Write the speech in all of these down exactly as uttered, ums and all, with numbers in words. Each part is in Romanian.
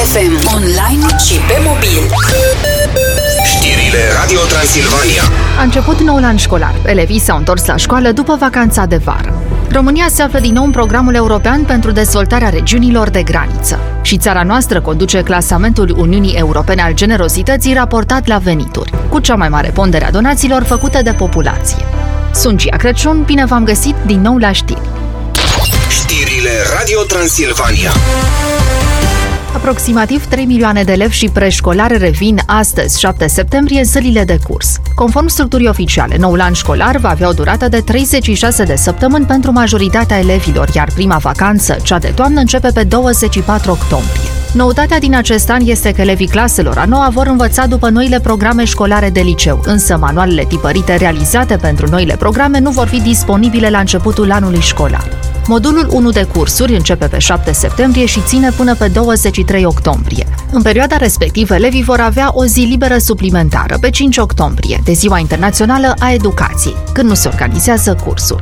F M, online și pe mobil. Știrile Radio Transilvania. A început noul an școlar. Elevii s-au întors la școală după vacanța de vară. România se află din nou în programul european pentru dezvoltarea regiunilor de graniță. Și țara noastră conduce clasamentul Uniunii Europene al generozității raportat la venituri, cu cea mai mare pondere a donațiilor făcute de populație. Sunt Gia Crăciun, bine v-am găsit din nou la știri. Știrile Radio Transilvania. Aproximativ trei milioane de elevi și preșcolari revin astăzi, șapte septembrie, în sălile de curs. Conform structurii oficiale, noul an școlar va avea o durată de treizeci și șase de săptămâni pentru majoritatea elevilor, iar prima vacanță, cea de toamnă, începe pe douăzeci și patru octombrie. Noutatea din acest an este că elevii claselor a noua vor învăța după noile programe școlare de liceu, însă manualele tipărite realizate pentru noile programe nu vor fi disponibile la începutul anului școlar. Modulul unu de cursuri începe pe șapte septembrie și ține până pe douăzeci și trei octombrie. În perioada respectivă, elevii vor avea o zi liberă suplimentară pe cinci octombrie, de Ziua Internațională a Educației, când nu se organizează cursuri.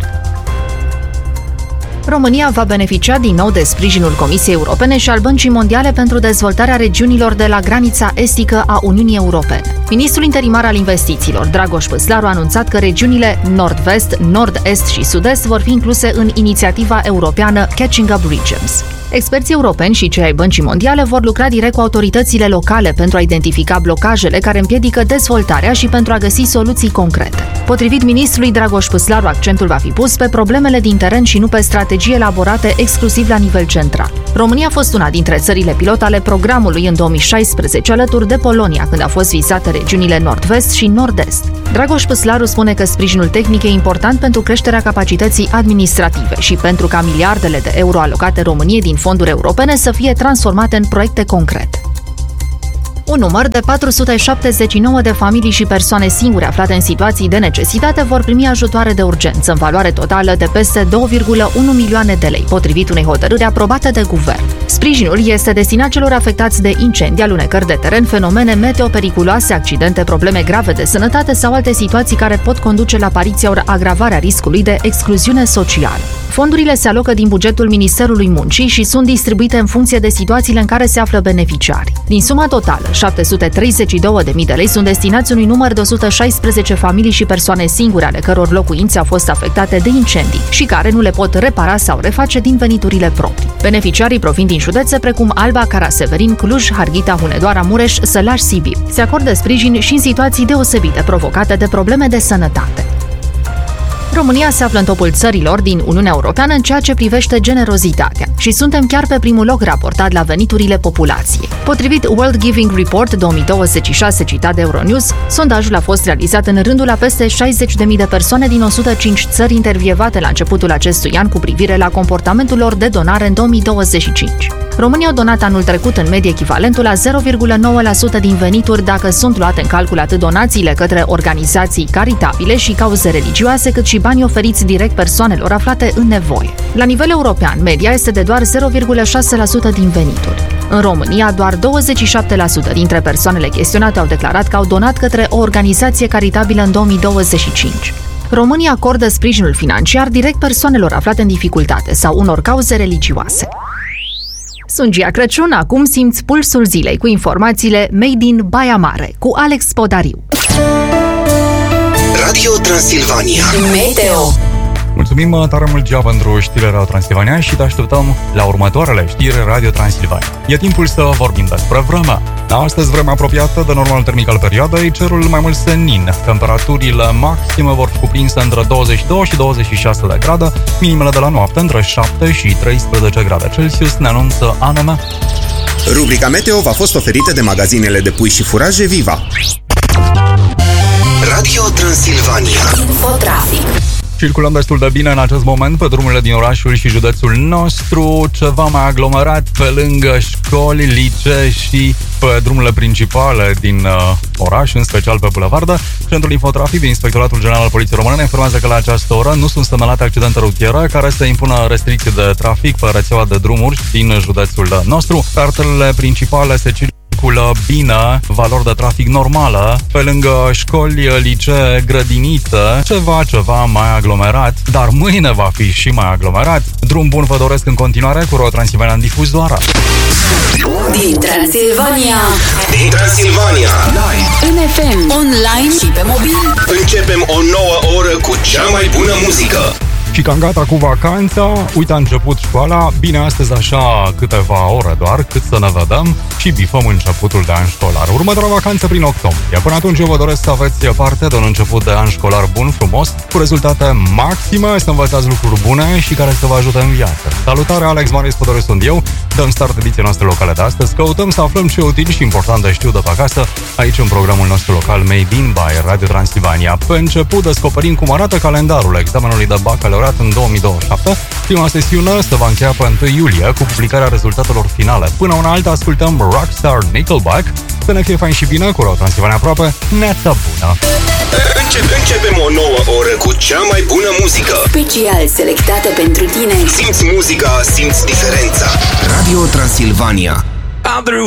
România va beneficia din nou de sprijinul Comisiei Europene și al Băncii Mondiale pentru dezvoltarea regiunilor de la granița estică a Uniunii Europene. Ministrul interimar al investițiilor, Dragoș Păslaru, a anunțat că regiunile nord-vest, nord-est și sud-est vor fi incluse în inițiativa europeană Catching Up Regions. Experții europeni și cei ai Băncii Mondiale vor lucra direct cu autoritățile locale pentru a identifica blocajele care împiedică dezvoltarea și pentru a găsi soluții concrete. Potrivit ministrului Dragoș Păslaru, accentul va fi pus pe problemele din teren și nu pe strategii elaborate exclusiv la nivel central. România a fost una dintre țările pilot ale programului în două mii șaisprezece, alături de Polonia, când a fost vizate regiunile nord-vest și nord-est. Dragoș Păslaru spune că sprijinul tehnic e important pentru creșterea capacității administrative și pentru ca miliardele de euro alocate României din fonduri europene să fie transformate în proiecte concrete. Un număr de patru sute șaptezeci și nouă de familii și persoane singure aflate în situații de necesitate vor primi ajutoare de urgență în valoare totală de peste două virgulă unu milioane de lei, potrivit unei hotărâri aprobate de guvern. Sprijinul este destinat celor afectați de incendii, alunecări de teren, fenomene meteo periculoase, accidente, probleme grave de sănătate sau alte situații care pot conduce la apariția ori agravarea riscului de excluziune socială. Fondurile se alocă din bugetul Ministerului Muncii și sunt distribuite în funcție de situațiile în care se află beneficiarii. Din suma totală, șapte sute treizeci și două de mii de lei sunt destinați unui număr de o sută șaisprezece familii și persoane singure ale căror locuințe au fost afectate de incendii și care nu le pot repara sau reface din veniturile proprii. Beneficiarii provin din județe precum Alba, Caraseverin, Cluj, Harghita, Hunedoara, Mureș, Sălaș, Sibiu. Se acordă sprijin și în situații deosebite provocate de probleme de sănătate. România se află în topul țărilor din Uniunea Europeană în ceea ce privește generozitatea și suntem chiar pe primul loc raportat la veniturile populației. Potrivit World Giving Report două mii douăzeci și șase citat de Euronews, sondajul a fost realizat în rândul a peste șaizeci de mii de persoane din o sută cinci țări intervievate la începutul acestui an cu privire la comportamentul lor de donare în două mii douăzeci și cinci. România a donat anul trecut în medie echivalentul la zero virgulă nouă la sută din venituri dacă sunt luate în calcul atât donațiile către organizații caritabile și cauze religioase, cât și banii oferiți direct persoanelor aflate în nevoie. La nivel european, media este de doar zero virgulă șase la sută din venituri. În România, doar douăzeci și șapte la sută dintre persoanele chestionate au declarat că au donat către o organizație caritabilă în două mii douăzeci și cinci. România acordă sprijinul financiar direct persoanelor aflate în dificultate sau unor cauze religioase. Sunt Gia Crăciun, acum simți pulsul zilei cu informațiile Made in Baia Mare cu Alex Podariu. Radio Transilvania Meteo. Mulțumim tare mult, Gia, pentru știrile Radio Transilvania și te așteptăm la următoarele știri Radio Transilvania. E timpul să vorbim despre vreme. Astăzi, vreme apropiată de normalul termic al perioadei, cerul mai mult senin. Temperaturile maxime vor fi cuprinse între douăzeci și doi și douăzeci și șase de grade, minimele de la noapte între șapte și treisprezece grade Celsius, ne anunță A N M. Rubrica Meteo v-a fost oferită de magazinele de pui și furaje Viva. Radio Transilvania Infotrafic. Circulăm destul de bine în acest moment pe drumurile din orașul și județul nostru, ceva mai aglomerat pe lângă școli, licee și pe drumurile principale din uh, oraș, în special pe bulevardă. Centrul Infotrafic din Inspectoratul General al Poliției Române ne informează că la această oră nu sunt semnalate accidente rutiere care să impună restricții de trafic pe rețeaua de drumuri din județul nostru. Pe arterele principale se circulă circulă bine, valori de trafic normală, pe lângă școli, licee, grădinițe, ceva, ceva mai aglomerat, dar mâine va fi și mai aglomerat. Drum bun vă doresc în continuare cu Ro Transilvania în difuzoară. Din Transilvania, Din Transilvania, în F M, online și pe mobil. începem o nouă oră cu cea mai bună muzică. Și cam gata cu vacanța, uite a început școala, bine astăzi așa câteva ore doar, cât să ne vedem și bifăm începutul de an școlar. Următoarea vacanță prin octombrie. Până atunci eu vă doresc să aveți parte de un început de an școlar bun, frumos, cu rezultate maxime, să învățați lucruri bune și care să vă ajute în viață. Salutare, Alex Marius Podore sunt eu, dăm start ediția noastră locale de astăzi, căutăm să aflăm ce util și important de știu de pe acasă, aici în programul nostru local Made in by Radio Transilvania. Pe început descoperim cum arată calendarul examenului de bacalaureat în două mii douăzeci și șapte. Prima sesiune se va încheia pe întâi iulie cu publicarea rezultatelor finale. Până una alta ascultăm Rockstar Nickelback. Să ne fie fain și bine cu Ro Transilvania aproape, neața bună! Începe, începem o nouă oră cu cea mai bună muzică. Special selectată pentru tine. Simți muzica, simți diferența. Radio Transilvania.